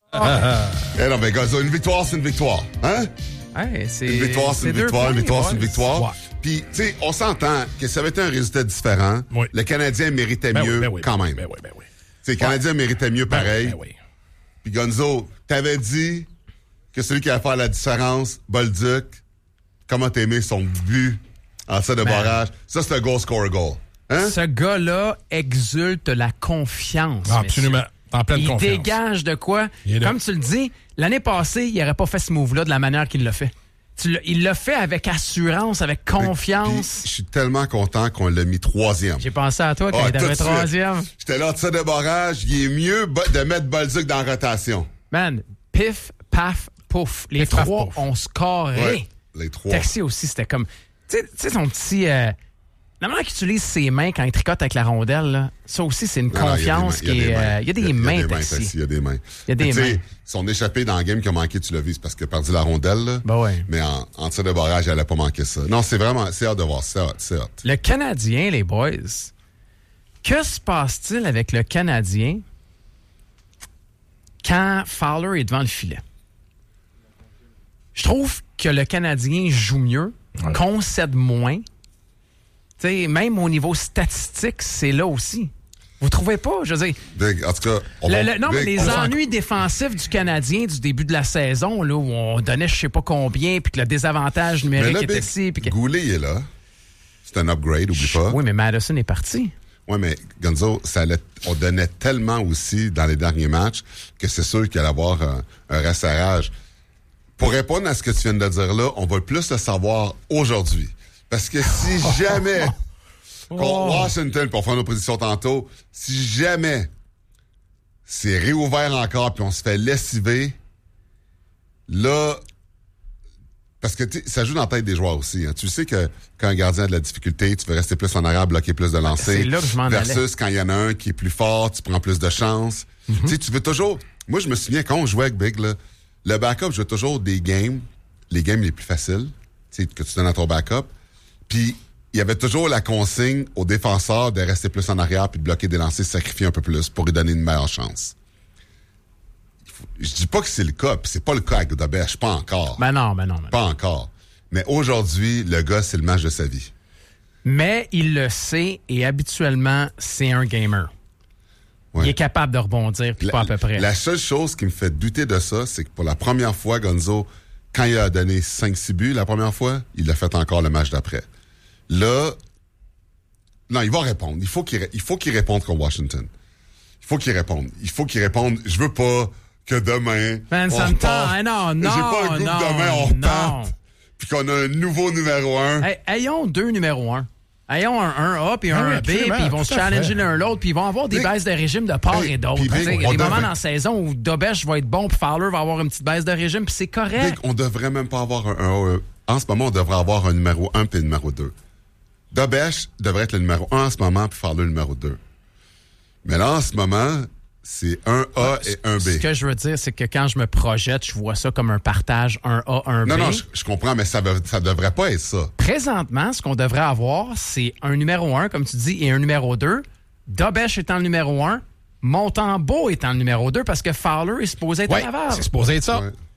Non, mais gars, une victoire, c'est une victoire. Hein? Ouais, Une victoire, c'est une victoire. Une victoire, c'est une victoire. Ouais. Puis, tu sais, on s'entend que ça avait été un résultat différent. Oui. Le Canadien méritait mieux quand même. Ben oui. Tu sais, le Canadien méritait mieux pareil. Ben oui. Puis Gonzo, t'avais dit que celui qui allait faire la différence, Bolduc, comment t'aimais son but en tir de barrage. Ça, c'est un goal. Hein? Ce gars-là exulte la confiance. Absolument. En pleine Il confiance. dégage de quoi? Comme tu le dis, l'année passée, il n'aurait pas fait ce move-là de la manière qu'il l'a fait. Il l'a fait avec assurance, avec confiance. Je suis tellement content qu'on l'a mis 3e. J'ai pensé à toi quand il avait 3e. J'étais là, tir de barrage, il est mieux de mettre Bolduc dans la rotation. Man, pif, paf, pouf. Les Pif, paf, trois pouf. ont scoré. Ouais, les 3. Taxi aussi, c'était comme... Tu sais, son petit... La manière qu'il utilise ses mains quand il tricote avec la rondelle, là, ça aussi, c'est une confiance qui est... Il y a des mains, Taxi. Il y a des mains. Il y a des mains. Son échappé dans le game qui a manqué, tu l'as vu, c'est parce qu'il a perdu la rondelle. Là. Ben ouais. Mais en tir de barrage, elle n'a pas manqué ça. Non, c'est vraiment... C'est hâte de voir. C'est hâte. Le Canadien, les boys, que se passe-t-il avec le Canadien quand Fowler est devant le filet? Je trouve que le Canadien joue mieux, concède moins. T'sais, même au niveau statistique, c'est là aussi. Vous trouvez pas? Je veux dire... Big, en tout cas... mais les ennuis défensifs du Canadien du début de la saison, là, où on donnait je sais pas combien, puis que le désavantage numérique était ici... Goulet est là. C'est un upgrade, oublie pas. Oui, mais Madison est parti. Oui, mais Gonzo, on donnait tellement aussi dans les derniers matchs que c'est sûr qu'il allait avoir un resserrage. Pour répondre à ce que tu viens de dire là, on va plus le savoir aujourd'hui. Parce que si jamais, contre Washington, pour faire nos prédictions tantôt, si jamais c'est réouvert encore puis on se fait lessiver, là, parce que ça joue dans la tête des joueurs aussi. Hein. Tu sais que quand un gardien a de la difficulté, tu veux rester plus en arrière, bloquer plus de lancers. C'est là que je m'en allais. Versus quand il y en a un qui est plus fort, tu prends plus de chances. Tu sais, tu veux toujours... Moi, je me souviens quand on jouait avec Big, là, le backup jouait toujours des games, les games les plus faciles, tu sais, que tu donnes à ton backup. Puis, il y avait toujours la consigne aux défenseurs de rester plus en arrière puis de bloquer des lancers, sacrifier un peu plus pour lui donner une meilleure chance. Je dis pas que c'est le cas, puis c'est pas le cas avec Dobèche, pas encore. Ben non. Pas encore. Mais aujourd'hui, le gars, c'est le match de sa vie. Mais il le sait et habituellement, c'est un gamer. Ouais. Il est capable de rebondir, puis pas à peu près. La seule chose qui me fait douter de ça, c'est que pour la première fois, Gonzo, quand il a donné 5-6 buts la première fois, il l'a fait encore le match d'après. Là, non, il va répondre. Il faut qu'il réponde contre Washington. Il faut qu'il réponde. Je veux pas que demain... Man, ça me tente. Non. J'ai pas un goût que demain, on reparte. Puis qu'on a un nouveau numéro 1. Hey, ayons 2 numéros 1. Ayons un 1A puis un 1B, puis ils vont se challenger l'un l'autre, puis ils vont avoir des baisses de régime de part et d'autre. Il y a des moments dans la saison où Dobèche va être bon, puis Fowler va avoir une petite baisse de régime, puis c'est correct. On devrait même pas avoir un 1A. En ce moment, on devrait avoir un numéro 1 puis un numéro 2. Dobèche devrait être le numéro 1 en ce moment, puis Fowler le numéro 2. Mais là, en ce moment, c'est 1A et 1B. Ce que je veux dire, c'est que quand je me projette, je vois ça comme un partage 1A, 1B. Non, je comprends, mais ça devrait pas être ça. Présentement, ce qu'on devrait avoir, c'est un numéro 1, comme tu dis, et un numéro 2. Dobèche étant le numéro 1, Montembeault étant le numéro 2, parce que Fowler est supposé être à Laval. C'est supposé être ça. Ouais.